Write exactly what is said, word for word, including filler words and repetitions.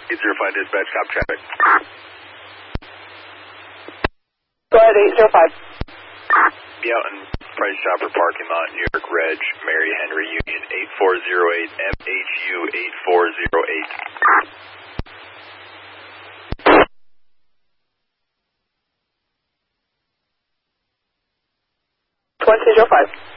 eight zero five dispatch, cop traffic. Go ahead, eight zero five. Be out in Price Chopper parking lot, New York Reg, Mary Henry Union, eight four zero eight, M H U eight four zero eight. twenty zero five.